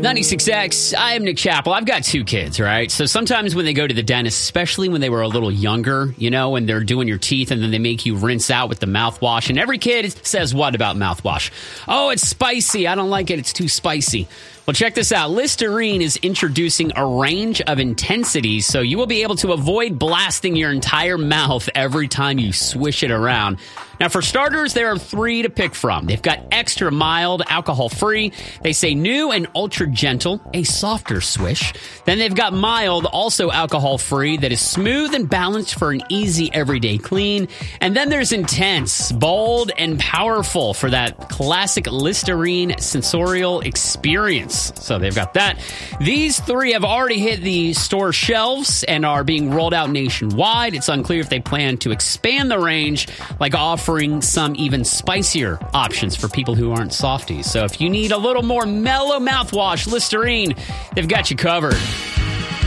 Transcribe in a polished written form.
96X, I am Nick Chappell. I've got two kids, right? So sometimes when they go to the dentist, especially when they were a little younger, you know, when they're doing your teeth and then they make you rinse out with the mouthwash. And every kid says what about mouthwash? Oh, it's spicy. I don't like it. It's too spicy. Well, check this out. Listerine is introducing a range of intensities, so you will be able to avoid blasting your entire mouth every time you swish it around. Now, for starters, there are three to pick from. They've got extra mild, alcohol-free. They say new and ultra gentle, a softer swish. Then they've got mild, also alcohol-free, that is smooth and balanced for an easy everyday clean. And then there's intense, bold, and powerful for that classic Listerine sensorial experience. So they've got that. These three have already hit the store shelves and are being rolled out nationwide. It's unclear if they plan to expand the range, like offering some even spicier options for people who aren't softies. So if you need a little more mellow mouthwash, Listerine, they've got you covered.